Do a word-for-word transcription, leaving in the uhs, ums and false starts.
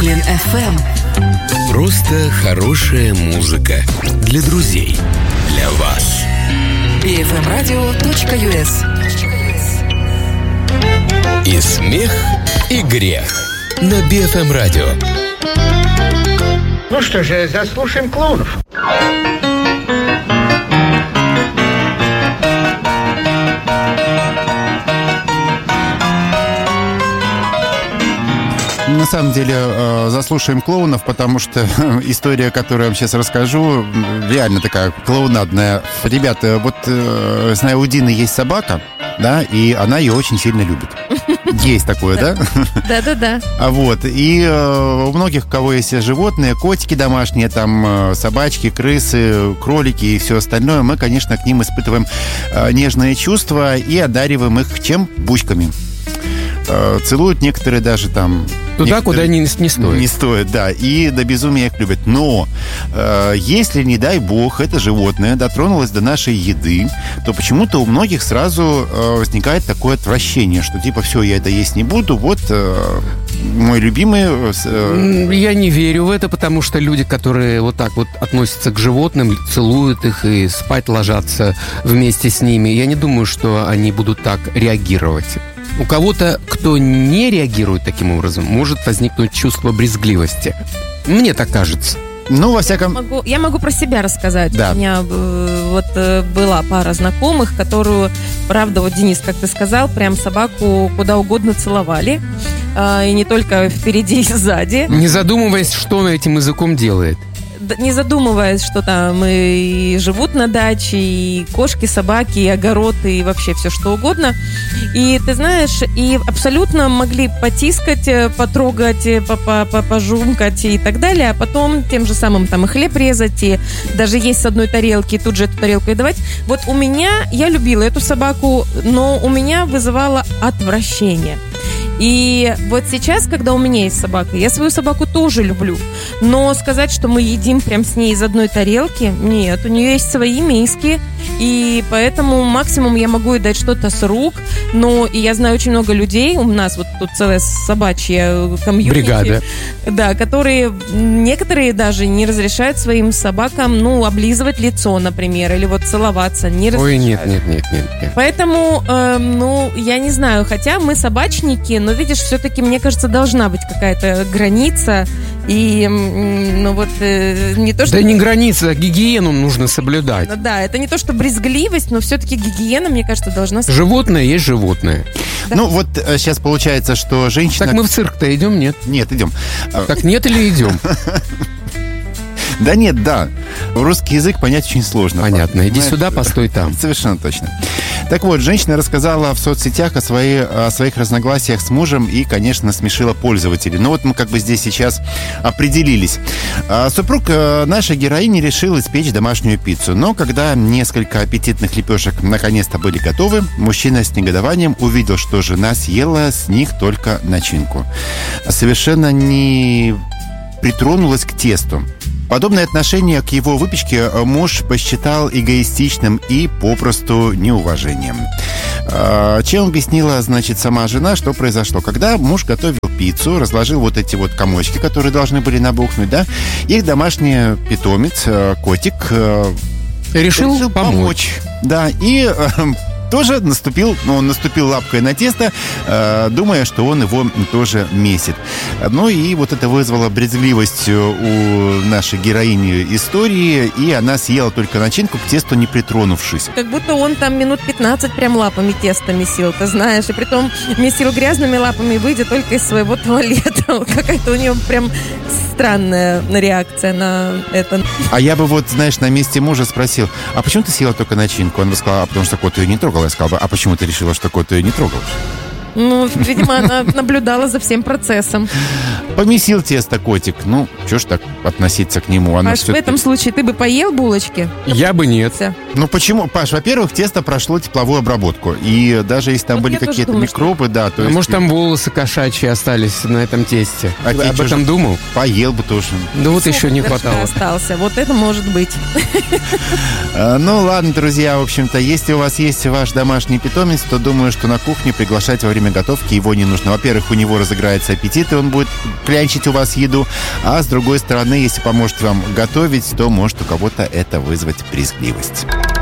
Бруклин эф эм. Просто хорошая музыка для друзей, для вас. би эф эм радио точка ю эс. И смех, и грех на би эф эм радио. Ну что же, заслушаем клоунов. На самом деле, заслушаем клоунов, потому что история, которую я вам сейчас расскажу, реально такая клоунадная. Ребята, вот, знаю, у Дины есть собака, да, и она ее очень сильно любит. Есть такое, да? Да-да-да. А вот, и у многих, у кого есть животные, котики домашние, там, собачки, крысы, кролики и все остальное, мы, конечно, к ним испытываем нежные чувства и одариваем их чем? Бучками. Целуют некоторые даже там... Туда, куда не, не стоит. Не стоит, да. И до безумия их любят. Но э, если, не дай бог, это животное дотронулось до нашей еды, то почему-то у многих сразу э, возникает такое отвращение, что типа все, я это есть не буду, вот э, мой любимый... Э, я не верю в это, потому что люди, которые вот так вот относятся к животным, целуют их и спать ложатся вместе с ними, я не думаю, что они будут так реагировать. У кого-то, кто не реагирует таким образом, может возникнуть чувство брезгливости. Мне так кажется. Ну, во всяком... Могу, я могу про себя рассказать. Да. У меня э, вот э, была пара знакомых, которую, правда, вот Денис, как ты сказал, прям собаку куда угодно целовали. Э, и не только впереди и сзади. Не задумываясь, что он этим языком делает. Не задумываясь, что там и живут на даче, и кошки, собаки, и огороды, и вообще все что угодно. И ты знаешь, и абсолютно могли потискать, потрогать, пожумкать и так далее, а потом тем же самым там и хлеб резать, и даже есть с одной тарелки, и тут же эту тарелку и давать. Вот у меня, я любила эту собаку, но у меня вызывало отвращение. И вот сейчас, когда у меня есть собака, я свою собаку тоже люблю. Но сказать, что мы едим прям с ней из одной тарелки, нет, у нее есть свои миски. И поэтому максимум я могу ей дать что-то с рук. Но и я знаю очень много людей, у нас вот тут целая собачья комьюнити. Бригада. Да, которые, некоторые даже не разрешают своим собакам, ну, облизывать лицо, например, или вот целоваться, не разрешают. Ой, нет, нет, нет, нет, нет. Поэтому, э, ну, я не знаю, хотя мы собачники, но, видишь, все-таки, мне кажется, должна быть какая-то граница. И, ну, вот, э, не то, что... Да не граница, а гигиену нужно соблюдать. Ну, да, это не то, что брезгливость, но все-таки гигиена, мне кажется, должна... Животное есть животное. Да. Ну, вот э, сейчас получается, что женщина... Так мы в цирк-то идем, нет? Нет, идем. Так нет или идем? Да нет, да. Русский язык понять очень сложно. Понятно. Иди Понимаешь? сюда, постой там. Совершенно точно. Так вот, женщина рассказала в соцсетях о, своей, о своих разногласиях с мужем и, конечно, смешила пользователей. Но вот мы как бы здесь сейчас определились. А, супруг а, нашей героини решил испечь домашнюю пиццу. Но когда несколько аппетитных лепешек наконец-то были готовы, мужчина с негодованием увидел, что жена съела с них только начинку. Совершенно не притронулась к тесту. Подобное отношение к его выпечке муж посчитал эгоистичным и попросту неуважением. Чем объяснила, значит, сама жена, что произошло. Когда муж готовил пиццу, разложил вот эти вот комочки, которые должны были набухнуть, да, их домашний питомец, котик, решил, решил помочь. помочь. Да, и... тоже наступил, ну, он наступил лапкой на тесто, э, думая, что он его тоже месит. Ну и вот это вызвало брезгливость у нашей героини истории, и она съела только начинку, к тесту не притронувшись. Как будто он там минут пятнадцать прям лапами тесто месил, ты знаешь, и притом месил грязными лапами, выйдя только из своего туалета. Какая-то у нее прям странная реакция на это. А я бы вот, знаешь, на месте мужа спросил, а почему ты съела только начинку? Он бы сказал, а потому что кот ее не трогал. Я сказал бы, а почему ты решила, что кот ее не трогал? Ну, видимо, она наблюдала за всем процессом. Помесил тесто котик. Ну, что ж так относиться к нему? Она Паш, в этом случае ты бы поел булочки? Я бы нет. Ну, почему? Паш, во-первых, тесто прошло тепловую обработку. И даже если там вот были какие-то думаю, микробы, что... да, то а есть... может, там волосы кошачьи остались на этом тесте? А ты об этом же... думал? Поел бы тоже. Да вот еще не хватало. Остался. Вот это может быть. Ну, ладно, друзья, в общем-то, если у вас есть ваш домашний питомец, то думаю, что на кухню приглашать во время готовки его не нужно. Во-первых, у него разыграется аппетит, и он будет клянчить у вас еду, а с другой стороны, если поможет вам готовить, то может у кого-то это вызвать брезгливость.